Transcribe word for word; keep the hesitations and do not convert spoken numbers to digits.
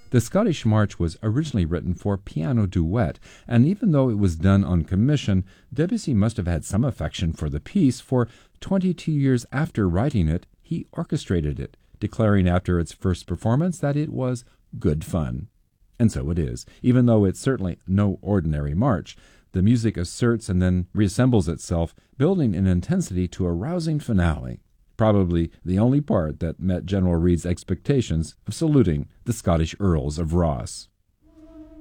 The Scottish March was originally written for piano duet, and even though it was done on commission, Debussy must have had some affection for the piece, for twenty-two years after writing it, he orchestrated it, declaring after its first performance that it was good fun. And so it is, even though it's certainly no ordinary march. The music asserts and then reassembles itself, building in intensity to a rousing finale. Probably the only part that met General Reid's expectations of saluting the Scottish Earls of Ross.